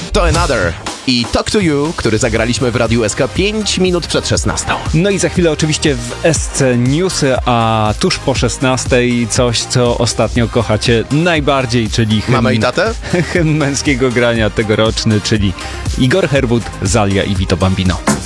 To Another i Talk to You, który zagraliśmy w Radiu SK 5 minut przed 16. No i za chwilę oczywiście w SC Newsy, a tuż po 16 coś, co ostatnio kochacie najbardziej, czyli Mamę i tatę? hymn męskiego grania tegoroczny, czyli Igor Herwód, Zalia i Vito Bambino.